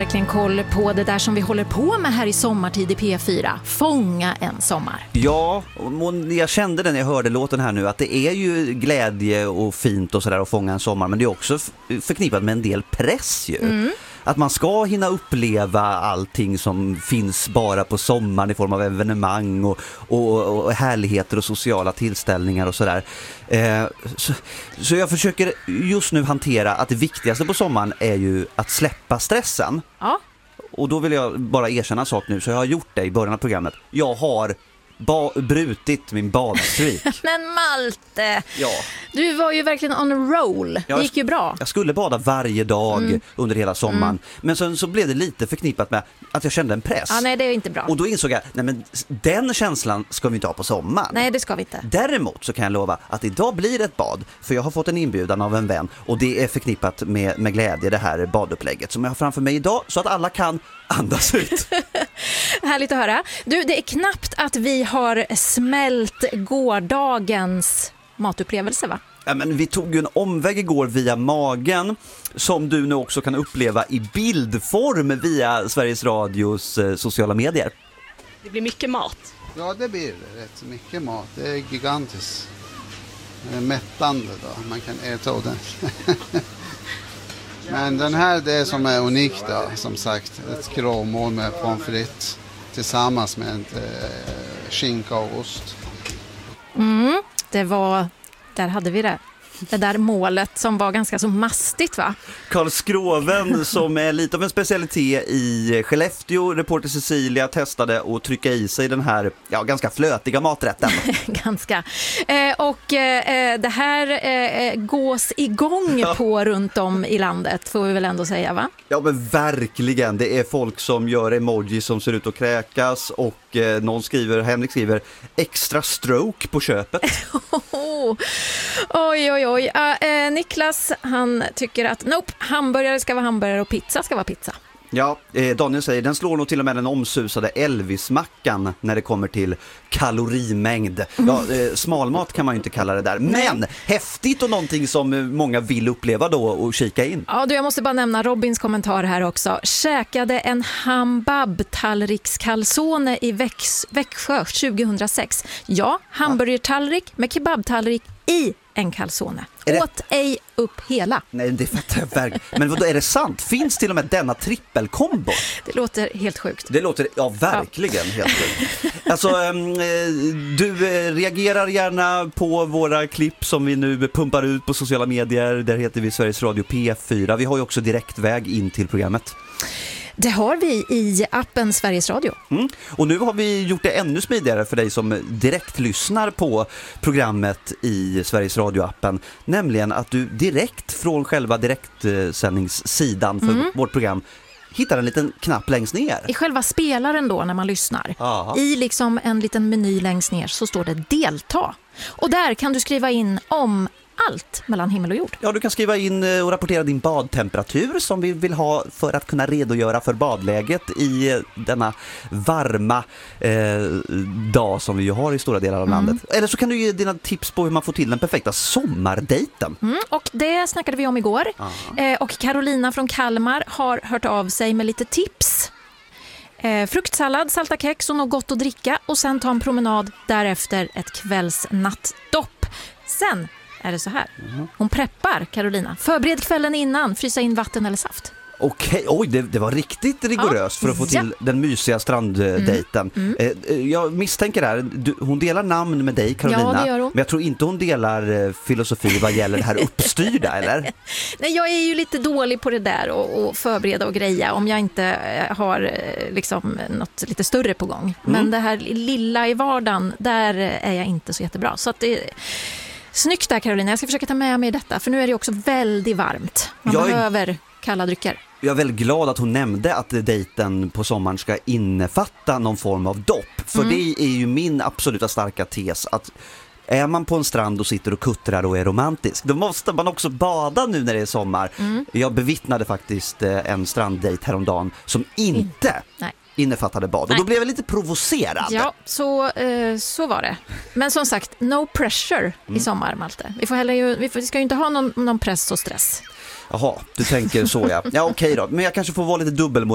verkligen koll på det där som vi håller på med här i sommartid i P4. Fånga en sommar. Ja, och jag kände det när jag hörde låten här nu att det är ju glädje och fint och sådär att fånga en sommar, men det är också förknippat med en del press ju. Att man ska hinna uppleva allting som finns bara på sommaren i form av evenemang och härligheter och sociala tillställningar och sådär. Så jag försöker just nu hantera att det viktigaste på sommaren är ju att släppa stressen. Ja. Och då vill jag bara erkänna en sak nu, så jag har gjort det i början av programmet. Jag har brutit min badstreak. Men Malte, Ja. du var ju verkligen on a roll. Det gick ju bra. Jag skulle bada varje dag under hela sommaren. Men sen så blev det lite förknippat med att jag kände en press. Ja, nej, det är inte bra. Och då insåg jag, nej men den känslan ska vi inte ha på sommaren. Nej, det ska vi inte. Däremot så kan jag lova att idag blir det ett bad. För jag har fått en inbjudan av en vän. Och det är förknippat med glädje, det här badupplägget som jag har framför mig idag. Så att alla kan andas ut. Härligt att höra. Du, det är knappt att vi har smält gårdagens matupplevelse, va? Ja, men vi tog ju en omväg igår via magen som du nu också kan uppleva i bildform via Sveriges Radios sociala medier. Det blir mycket mat. Ja, det blir rätt mycket mat. Det är gigantiskt. Det är mättande då. Man kan äta ordentligt. Men den här, det som är unikt då, som sagt, ett gråmål med pommes frites tillsammans med en skinka och ost. Det var, där hade vi det. Det där målet som var ganska så mastigt, va? Karl Skroven som är lite av en specialitet i Skellefteå, reporter Cecilia testade att trycka i sig den här ganska flötiga maträtten. Ganska. Det här gås igång på runt om i landet, får vi väl ändå säga, va? Ja, men verkligen. Det är folk som gör emojis som ser ut att kräkas och Henrik skriver extra stroke på köpet. Oj. Niklas, han tycker att hamburgare ska vara hamburgare och pizza ska vara pizza. Ja, Daniel säger den slår nog till och med den omsusade Elvis-mackan när det kommer till kalorimängd. Ja, smalmat kan man ju inte kalla det där. Men häftigt och någonting som många vill uppleva då och kika in. Ja, jag måste bara nämna Robins kommentar här också. Käkade en hambab-tallrikskalsone i Växjö 2006. Ja, hamburgertallrik med kebabtallrik i en kalsone. Åt ej upp hela. Nej, det fattar jag verkligen. Men vad är det sant? Finns till och med denna trippelkombo? Det låter helt sjukt. Det låter, verkligen helt sjukt. Alltså, du reagerar gärna på våra klipp som vi nu pumpar ut på sociala medier. Där heter vi Sveriges Radio P4. Vi har ju också direktväg in till programmet. Det har vi i appen Sveriges Radio. Och nu har vi gjort det ännu smidigare för dig som direkt lyssnar på programmet i Sveriges Radio-appen. Nämligen att du direkt från själva direktsändningssidan för vårt program hittar en liten knapp längst ner. I själva spelaren då när man lyssnar. Aha. I liksom en liten meny längst ner så står det delta. Och där kan du skriva in om allt mellan himmel och jord. Ja, du kan skriva in och rapportera din badtemperatur som vi vill ha för att kunna redogöra för badläget i denna varma dag som vi ju har i stora delar av landet. Eller så kan du ge dina tips på hur man får till den perfekta sommardejten. Och det snackade vi om igår. Och Carolina från Kalmar har hört av sig med lite tips. Fruktsallad, salta kex och något gott att dricka och sen ta en promenad, därefter ett kvällsnattdopp. Sen är det så här. Hon preppar, Carolina. Förbered kvällen innan, frysa in vatten eller saft. Okej, det var riktigt rigoröst för att få till den mysiga stranddejten. Jag misstänker här, hon delar namn med dig, Carolina. Ja, det gör hon. Men jag tror inte hon delar filosofi vad gäller det här uppstyrda, eller? Nej, jag är ju lite dålig på det där och förbereda och greja om jag inte har liksom något lite större på gång. Men det här lilla i vardagen, där är jag inte så jättebra. Så att det... Snyggt där, Carolina. Jag ska försöka ta med mig detta. För nu är det också väldigt varmt. Man behöver kalla drycker. Jag är väldigt glad att hon nämnde att dejten på sommaren ska innefatta någon form av dopp. För det är ju min absoluta starka tes att är man på en strand och sitter och kuttrar och är romantisk, då måste man också bada nu när det är sommar. Jag bevittnade faktiskt en stranddejt häromdagen som inte innefattade bad. Och då blev jag lite provocerad. Ja, så var det. Men som sagt, no pressure i sommar, Malte. Vi ska ju inte ha någon press och stress. Jaha, du tänker så, ja. Ja, okej då. Men jag kanske får vara lite dubbelmoral.